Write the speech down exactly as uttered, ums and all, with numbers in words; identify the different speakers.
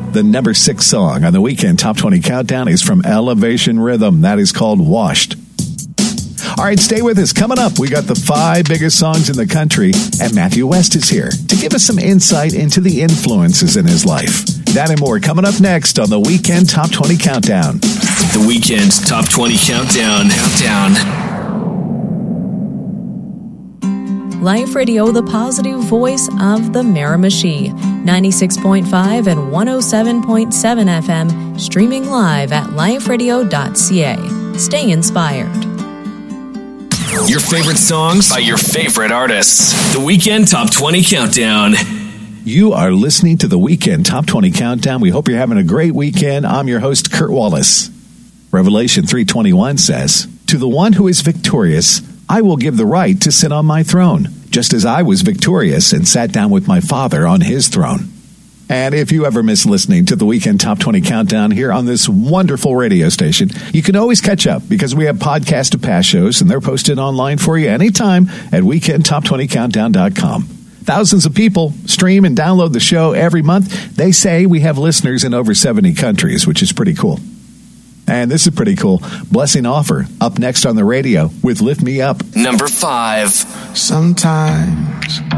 Speaker 1: The number six song on the Weekend Top twenty Countdown is from Elevation Rhythm. That is called Washed. All right, stay with us. Coming up, we got the five biggest songs in the country, and Matthew West is here to give us some insight into the influences in his life. That and more coming up next on the Weekend Top twenty Countdown.
Speaker 2: The Weekend Top twenty Countdown. Countdown.
Speaker 3: Life Radio, the positive voice of the Miramichi. ninety-six point five and one oh seven point seven F M. Streaming live at life radio dot c a. Stay inspired.
Speaker 2: Your favorite songs by your favorite artists. The Weekend Top twenty Countdown.
Speaker 1: You are listening to the Weekend Top twenty Countdown. We hope you're having a great weekend. I'm your host, Kurt Wallace. Revelation three twenty-one says, "To the one who is victorious, I will give the right to sit on my throne, just as I was victorious and sat down with my Father on his throne." And if you ever miss listening to the Weekend Top twenty Countdown here on this wonderful radio station, you can always catch up because we have podcasts of past shows, and they're posted online for you anytime at weekend top twenty countdown dot com. Thousands of people stream and download the show every month. They say we have listeners in over seventy countries, which is pretty cool. And this is pretty cool. Blessing Offer, up next on the radio with Lift Me Up.
Speaker 2: Number five.
Speaker 4: Sometimes